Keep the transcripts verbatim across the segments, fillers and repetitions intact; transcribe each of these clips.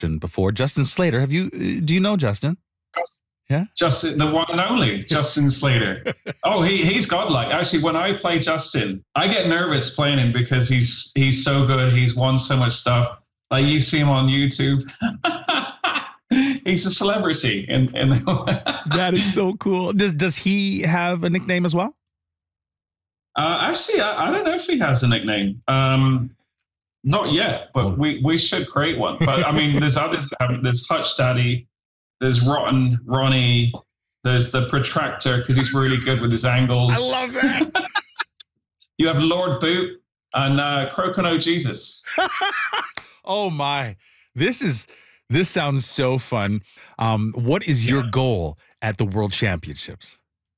before. Justin Slater. Have you, do you know Justin? Yeah. Justin, the one and only Justin Slater. Oh, he he's godlike. Actually, when I play Justin, I get nervous playing him because he's he's so good. He's won so much stuff. Like you see him on YouTube. He's a celebrity. In, in That is so cool. Does does he have a nickname as well? Uh, actually, I, I don't know if he has a nickname. Um, not yet, but oh. we, we should create one. But I mean, there's others that have. There's Hutch Daddy. There's Rotten Ronnie. There's the Protractor because he's really good with his angles. I love that. You have Lord Boot and uh, Crocono Jesus. Oh my! This is this sounds so fun. Um, what is your yeah. goal at the World Championships?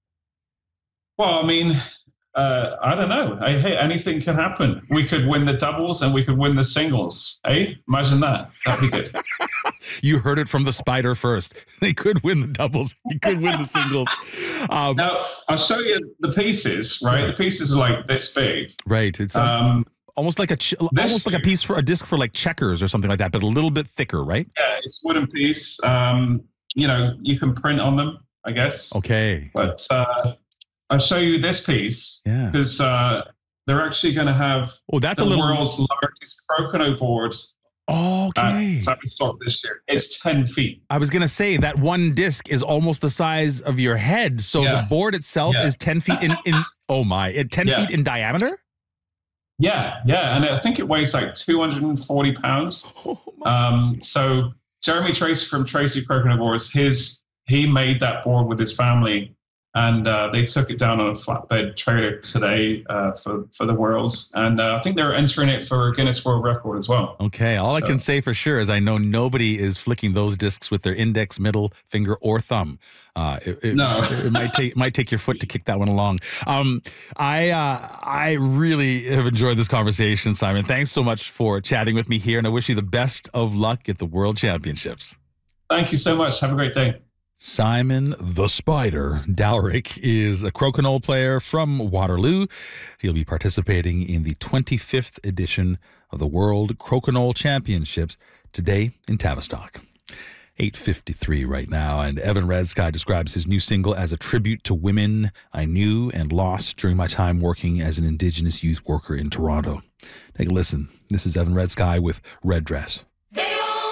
Well, I mean. Uh, I don't know. I, hey, anything can happen. We could win the doubles and we could win the singles. Hey, imagine that. That'd be good. You heard it from the Spider first. They could win the doubles. You could win the singles. Um, now, I'll show you the pieces, right? right. The pieces are like this big. Right. It's um, um, almost like a ch- almost like a piece for a disc for like checkers or something like that, but a little bit thicker, right? Yeah, it's a wooden piece. Um, you know, you can print on them, I guess. Okay. But uh I'll show you this piece yeah. because uh, they're actually going to have oh, that's the a little... world's largest Crocono board. Okay. At Tavistock this year. It's ten feet. I was going to say that one disc is almost the size of your head. So yeah. the board itself yeah. is ten feet in, in oh my, it ten yeah. feet in diameter? Yeah, yeah. And I think it weighs like two hundred forty pounds. Oh um, so Jeremy Tracy from Tracy Crocono Boards, his, he made that board with his family. And uh, they took it down on a flatbed trailer today uh, for, for the Worlds. And uh, I think they're entering it for a Guinness World Record as well. Okay. All so. I can say for sure is I know nobody is flicking those discs with their index, middle finger, or thumb. Uh, it, it, no. it, it might take might take your foot to kick that one along. Um, I uh, I really have enjoyed this conversation, Simon. Thanks so much for chatting with me here. And I wish you the best of luck at the World Championships. Thank you so much. Have a great day. Simon the Spider Dowrick is a crokinole player from Waterloo. He'll be participating in the twenty-fifth edition of the World Crokinole Championships today in Tavistock. eight fifty-three right now, and Evan Red Sky describes his new single as a tribute to women I knew and lost during my time working as an Indigenous youth worker in Toronto. Take a listen. This is Evan Red Sky with Red Dress.